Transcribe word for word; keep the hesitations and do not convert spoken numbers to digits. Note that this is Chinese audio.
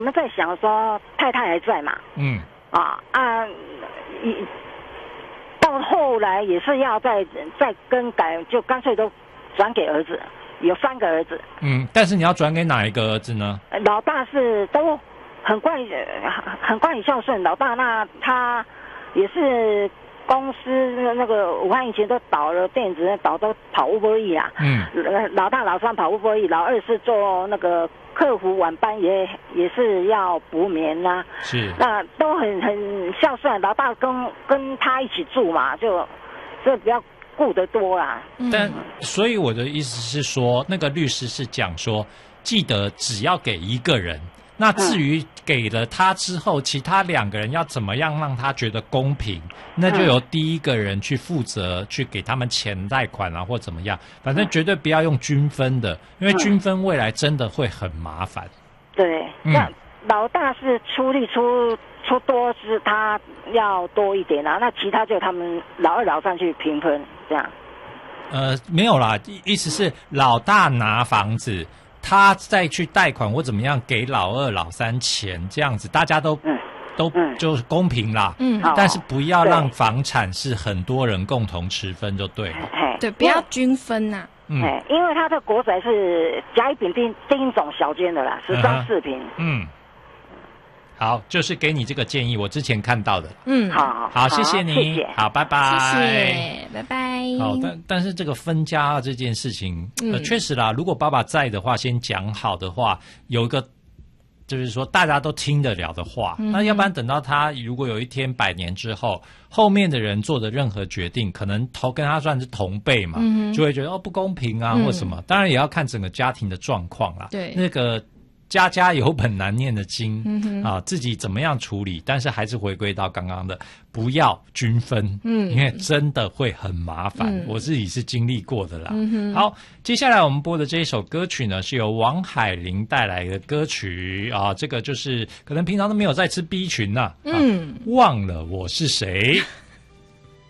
我们在想说太太还在嘛， 嗯啊啊，一到后来也是要再再更改，就干脆都转给儿子，有三个儿子。 嗯，但是你要转给哪一个儿子呢？ 老大是都很乖，很乖很孝顺。老大那他也是公司那个武汉以前都倒了，电子倒都跑Uber Eats啊。 嗯， 老大老三跑Uber Eats，老二是做那个客服晚班也，也也是要补眠呐、啊。 是， 那都很很孝顺。老大跟跟他一起住嘛，就这比较顾得多啦。 但所以我的意思是说，那个律师是讲说，记得只要给一个人。那至于给了他之后，其他两个人要怎么样让他觉得公平，那就由第一个人去负责，去给他们钱贷款啊，或怎么样。反正绝对不要用均分的，因为均分未来真的会很麻烦。 对，那老大是出力出出多，是他要多一点啊，那其他就他们老二老三去平分这样。 呃，没有啦，意思是老大拿房子。他再去贷款或怎么样给老二老三钱，这样子大家都、嗯、都就是公平啦。嗯，但是不要让房产是很多人共同持分就对了。 对，不要均分呐、啊。 嗯，因为他的国宅是甲乙丙丁丁种小间的啦，十三四坪。 嗯。好，就是给你这个建议，我之前看到的。 嗯， 好， 好，谢谢你， 谢谢好，拜拜， 谢谢，拜拜。 好，但但是这个分家这件事情，呃，确实啦，如果爸爸在的话，先讲好的话，有一个就是说大家都听得了的话，嗯、那要不然等到他如果有一天百年之后，后面的人做的任何决定，可能同跟他算是同辈嘛，嗯、就会觉得哦不公平啊、嗯、或什么，当然也要看整个家庭的状况啦。 对， 那个。家家有本难念的经、嗯、啊，自己怎么样处理？但是还是回归到刚刚的，不要均分，嗯，因为真的会很麻烦。嗯、我自己是经历过的啦。嗯、好，接下来我们播的这一首歌曲呢，是由王海玲带来的歌曲啊，这个就是可能平常都没有在吃 B 群呐、啊，嗯、啊，忘了我是谁。